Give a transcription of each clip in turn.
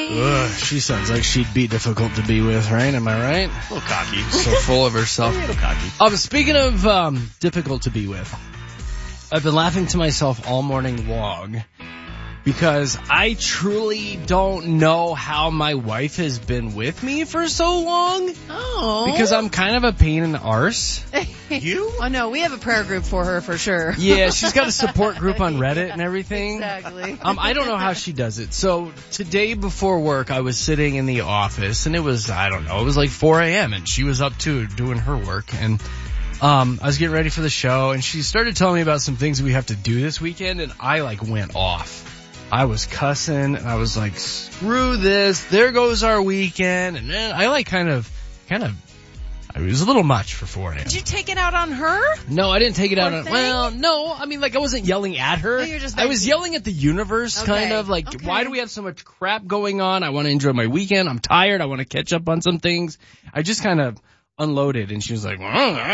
Ugh, she sounds like she'd be difficult to be with, right? Am I right? A little cocky. So full of herself. A little cocky. Speaking of difficult to be with, I've been laughing to myself all morning long because I truly don't know how my wife has been with me for so long. Oh. Because I'm kind of a pain in the arse. You? Oh, no, we have a prayer group for her for sure. Yeah, she's got a support group on Reddit and everything. Exactly. I don't know how she does it. So today before work, I was sitting in the office and it was, I don't know, it was like 4 a.m. and she was up too doing her work and I was getting ready for the show and she started telling me about some things we have to do this weekend and I went off. I was cussing and I was like, screw this, there goes our weekend. And then I it was a little much for 4 a.m. Did you take it out on her? No, I didn't take it out Poor on, thing? well, no, I mean, I wasn't yelling at her. No, you're just I was yelling at the universe, Okay. kind of, Okay. why do we have so much crap going on? I want to enjoy my weekend. I'm tired. I want to catch up on some things. I just kind of unloaded and she was like,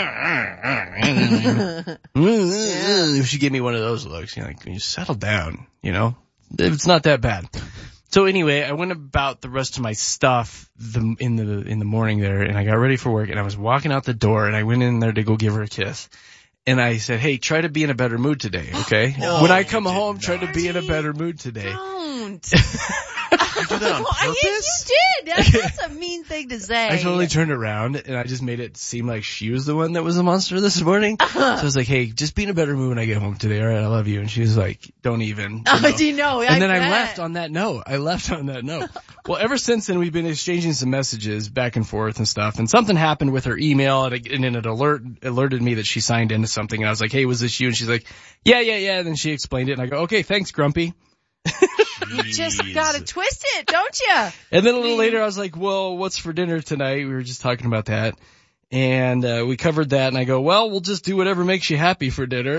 she gave me one of those looks, can you settle down, It's not that bad. So anyway, I went about the rest of my stuff in the morning there, and I got ready for work, and I was walking out the door, and I went in there to go give her a kiss. And I said, hey, try to be in a better mood today, okay? No, when I come you did home, not. try to be in a better mood today. Don't. You did that on purpose? Yes, you did. That's a mean thing to say. I totally turned around, and I just made it seem like she was the one that was a monster this morning. So I was like, hey, just be in a better mood when I get home today, all right? I love you. And she was like, don't even. Do you know? And then I bet. left on that note. Well, ever since then, we've been exchanging some messages back and forth and stuff. And something happened with her email, and then it alerted me that she signed into something. And I was like, hey, was this you? And she's like, yeah. And then she explained it. And I go, okay, thanks, Grumpy. You just gotta twist it, don't you? And then a little later, I was like, well, what's for dinner tonight? We were just talking about that. And we covered that, and I go, well, we'll just do whatever makes you happy for dinner.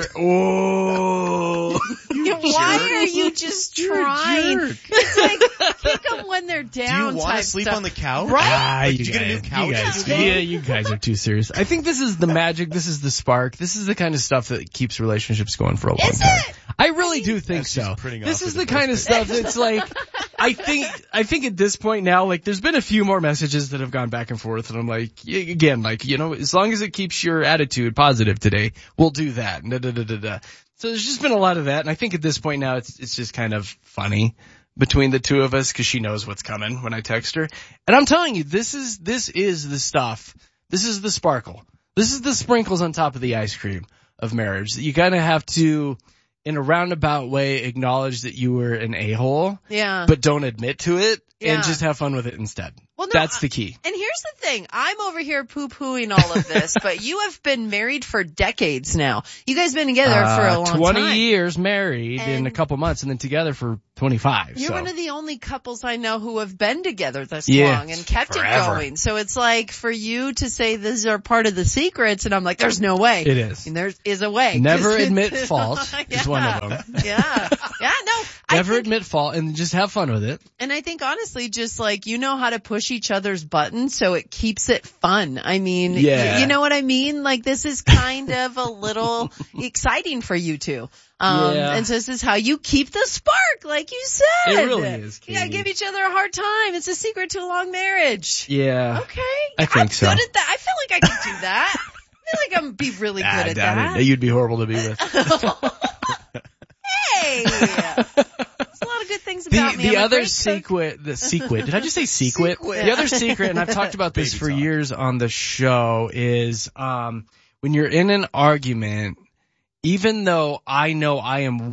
Oh. Why are you just You're a trying? jerk. It's like, kick them when they're Do down. you want type to sleep stuff. on the couch? Right? Did you get a new couch? You guys are too serious. I think this is the magic. This is the spark. This is the kind of stuff that keeps relationships going for a long Is time. it? I really do think That's just so. printing This off is the the kind of stuff that's like, I think at this point now, there's been a few more messages that have gone back and forth, and I'm like, again, as long as it keeps your attitude positive today, we'll do that. So there's just been a lot of that, and I think at this point now it's just kind of funny between the two of us because she knows what's coming when I text her. And I'm telling you, this is the stuff. This is the sparkle. This is the sprinkles on top of the ice cream of marriage. You kind of have to, in a roundabout way, acknowledge that you were an a-hole, Yeah. but don't admit to it, Yeah. and just have fun with it instead. Well, no, That's the key. And here's the thing. I'm over here poo-pooing all of this, but you have been married for decades now. You guys been together for a long 20 time. years married in And- a couple months, and then together for 25. You're so. one of the only couples I know who have been together this Yeah, long and kept forever. it going. So it's like for you to say these are part of the secrets, and I'm like, there's no way. It is. And there is a way. Never 'Cause admit it's- fault is one of them. Yeah. Yeah, no. Never admit fault and just have fun with it. And I think honestly, just you know how to push each other's buttons so it keeps it fun. I mean, Yeah. you know what I mean? This is kind of a little exciting for you two. Yeah. And so this is how you keep the spark, like you said. It really is, You gotta Katie. give each other a hard time. It's a secret to a long marriage. Yeah. Okay. I think I'm so. good at that. I feel like I can do that. I feel like I'm be really good at that. You'd be horrible to be with. Hey! There's a lot of good things about me. The I'm a other great cook. secret, did I just say secret? Secret. The other secret, and I've talked about this Baby for talk. years on the show, is when you're in an argument, even though I know I am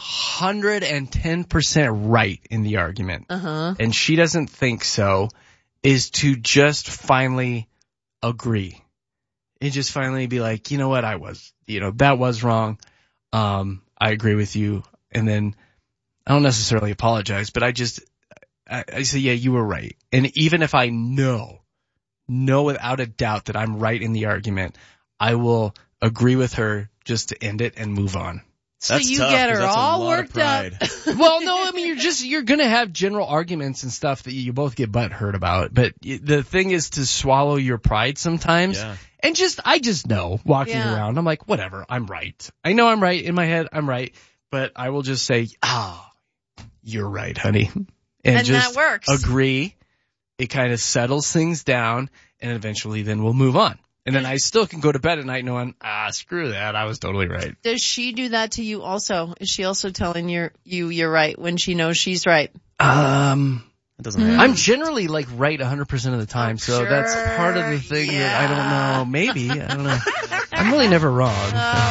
110% right in the argument, and she doesn't think so, is to just finally agree. And just finally be like, you know what, that was wrong. I agree with you. And then I don't necessarily apologize, but I say, yeah, you were right. And even if I know without a doubt that I'm right in the argument, I will agree with her just to end it and move on. So That's you tough, get 'cause her that's a all lot of worked up. pride. Well, no, I mean, you're gonna have general arguments and stuff that you both get butt hurt about, but the thing is to swallow your pride sometimes. Yeah. And I just know walking Yeah. around, I'm like, whatever, I'm right. I know I'm right in my head, I'm right, but I will just say, you're right, honey. And just that works. agree. It kind of settles things down, and eventually then we'll move on. And then I still can go to bed at night knowing, screw that, I was totally right. Does she do that to you also? Is she also telling you're right when she knows she's right? It doesn't happen. I'm generally like right 100% of the time, so sure. that's part of the thing that I don't know. Maybe, I don't know. I'm really never wrong.